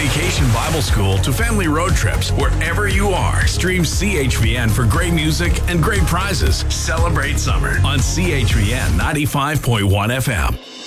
Vacation Bible School to family road trips, wherever you are, stream CHVN for great music and great prizes. Celebrate summer on CHVN 95.1 FM.